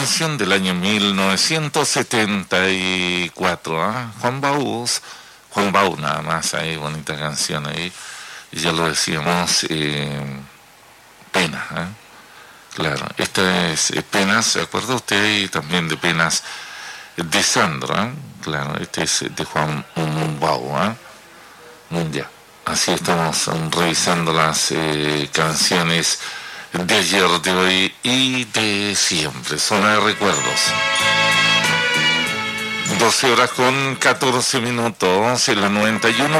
canción del año 1974, ¿eh? Juan Baús nada más, ahí, bonita canción ahí, y ya lo decíamos, Pena, ¿eh? Claro, esta es Penas, ¿se acuerda usted? Y también de Penas de Sandra, ¿eh? Claro, este es de Juan Baús, ¿eh? Mundial. Así estamos revisando las canciones de ayer, de hoy y de siempre. Zona de recuerdos. 12 horas con 14 minutos en la 91.